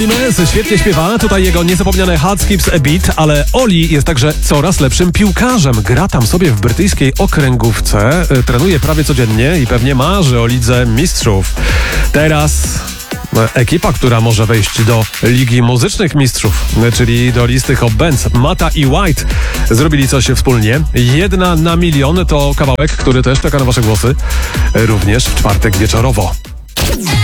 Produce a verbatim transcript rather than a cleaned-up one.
Świetnie śpiewa, tutaj jego niezapomniane Hard Skips a Beat, ale Oli jest także coraz lepszym piłkarzem. Gra tam sobie w brytyjskiej okręgówce, trenuje prawie codziennie i pewnie marzy o Lidze Mistrzów. Teraz ekipa, która może wejść do Ligi Muzycznych Mistrzów, czyli do listy Hot Bands. Mata i White zrobili coś wspólnie. Jedna na milion to kawałek, który też czeka na wasze głosy, również w czwartek wieczorowo.